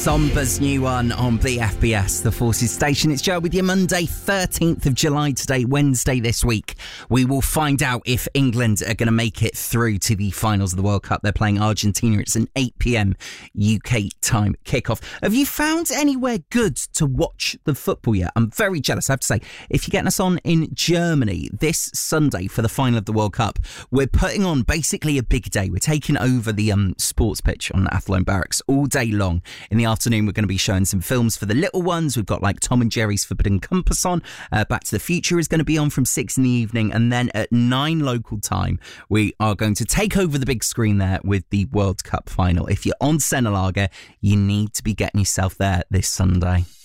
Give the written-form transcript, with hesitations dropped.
Somba's new one on BFBS, the Forces station. It's Joe with you Monday, 13th of July today, Wednesday this week. We will find out if England are going to make it through to the finals of the World Cup. They're playing Argentina. It's an 8 p.m. UK time kickoff. Have you found anywhere good to watch the football yet? I'm very jealous, I have to say. If you're getting us on in Germany this Sunday for the final of the World Cup, we're putting on basically a big day. We're taking over the sports pitch on Athlone Barracks all day long. In the afternoon, we're going to be showing some films for the little ones. We've got like Tom and Jerry's Forbidden Compass on. Back to the Future is going to be on from 6 in the evening. And then at 9 local time, we are going to take over the big screen there with the World Cup final. If you're on Senelager, you need to be getting yourself there this Sunday.